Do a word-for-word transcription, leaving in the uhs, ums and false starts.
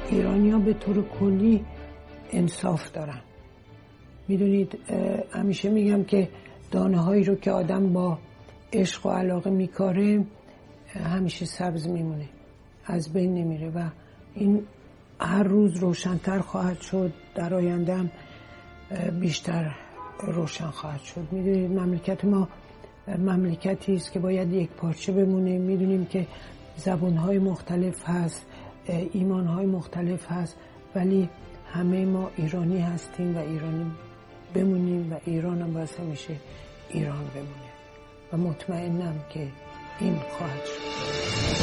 ایرانی ها به طور کلی انصاف دارن. میدونید همیشه میگم که دانه هایی رو که آدم با عشق و علاقه میکاره همیشه سبز میمونه، از بین نمیره و این هر روز روشن‌تر خواهد شد، در آینده هم بیشتر روشن خواهد شد. میدونید مملکت ما مملکتی است که باید یک پارچه بمونه. میدونیم که زبان‌های مختلف هست، ایمان‌های مختلف هست، ولی همه ما ایرانی هستیم و ایرانی بمونیم و ایران هم باید همیشه ایران بمونه و مطمئنم که این خواهد شد.